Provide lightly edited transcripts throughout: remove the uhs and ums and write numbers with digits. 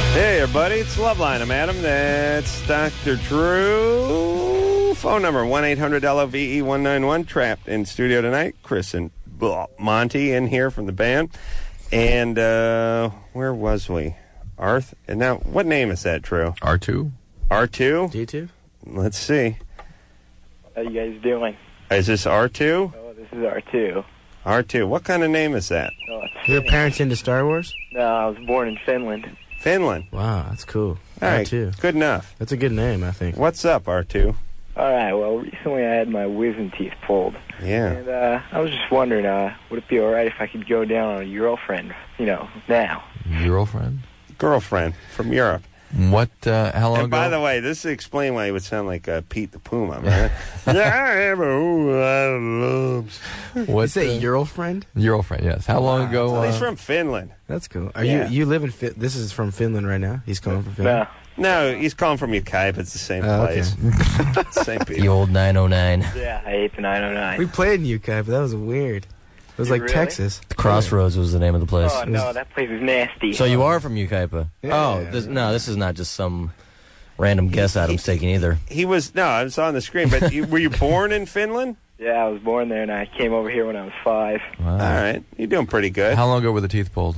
Hey, everybody, it's Loveline. I'm Adam. That's Dr. Drew. Phone number, 1-800-LOVE-191. Trapped in studio tonight. Chris and Monty in here from the band. And where was we? Arth? And now, what name is that, Drew? R2. R2? D2? Let's see. How you guys doing? Is this R2? Oh, this is R2. R2. What kind of name is that? Oh, it's Your parents into Star Wars? No, I was born in Finland. Finland. Wow, that's cool. All right, R2. good enough. That's a good name, I think. What's up, R2? All right, well, recently I had my wisdom teeth pulled. Yeah. And I was just wondering, would it be all right if I could go down on a girlfriend, now? Girlfriend? Girlfriend from Europe. What, how long And by ago? the way, this explains why he would sound like Pete the Puma, man. Yeah, I have a whole lot of loves. What's You say Eurofriend? Girlfriend, yes. How long ago? Well, he's from Finland. That's cool. Are Yeah. you live in this is from Finland right now? He's calling from Finland? No. No, he's calling from Ukaipa. It's the same Oh, place. okay. Same The people. old 909. Yeah, I hate the 909. We played in UK, but that was weird. It was Did like you really? Texas. The Crossroads was the name of the place. Oh, no, that place is nasty. So you are from Ukaipa? Yeah. Oh, this is not just some random guess Adam's taking either. He was, no, I was on the screen, but were you born in Finland? Yeah, I was born there, and I came over here when I was 5. Wow. All right. You're doing pretty good. How long ago were the teeth pulled?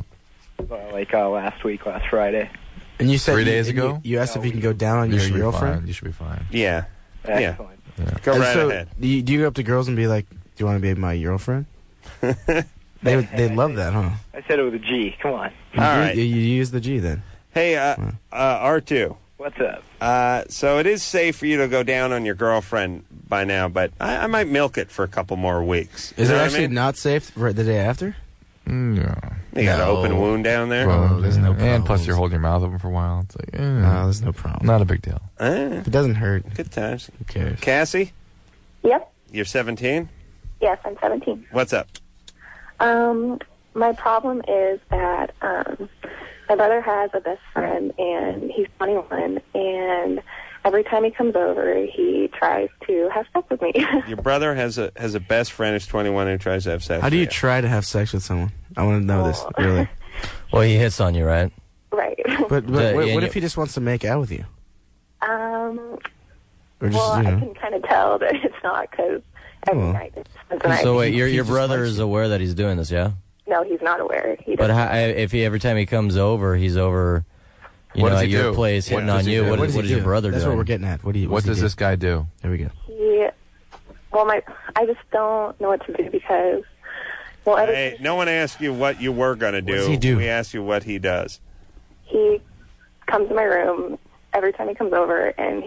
Last Friday. And you said 3 days ago? You asked if you can go down on your should be girlfriend? fine. You should be fine. Yeah. Yeah. Excellent. Go And right so, ahead. Do you go up to girls and be like, "Do you want to be my girlfriend?" They love that, huh? I said it with a G. Come on. All right. You use the G then. Hey, R2. What's up? So it is safe for you to go down on your girlfriend by now, but I might milk it for a couple more weeks. Is You it know what I actually mean? not safe right the day after? No. You got an No. open wound down there? Well, there's no And plus problems. you're holding your mouth open for a while. It's like, No, there's no problem. not a big deal. If it doesn't hurt, Good times. who cares? Cassie, Yep. you're 17? Yes, I'm 17. What's up? My problem is that my brother has a best friend, and he's 21, and every time he comes over, he tries to have sex with me. Your brother has a best friend who's 21 who tries to have sex How do you with try to have sex with someone? I want to know this, really. Well, he hits on you, right? Right. But Yeah, what yeah. if he just wants to make out with you? Or just, Well, you I know. can kind of tell that it's not, because every Well. night it's the night. So wait, your He just brother likes is you. aware that he's doing this, yeah? No, he's not aware. He But doesn't. if he every time he comes over, he's over, What does at he your do? place What hitting does on he you. do? What does is he your do? brother That's doing? what we're getting at. What What does this guy do? There we go. I just don't know what to do, because, well, ever Hey, no one asked you what you were going to do. does he do? We asked you what he does. he comes to my room every time he comes over, and